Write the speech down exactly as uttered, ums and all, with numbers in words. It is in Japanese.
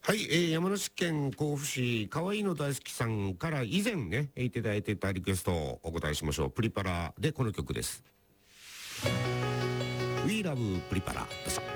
はい、えー、山梨県甲府市かわいいの大好きさんから以前ねいただいてたリクエストをお答えしましょう。プリパラでこの曲です。 We Love プリパラ、どうぞ。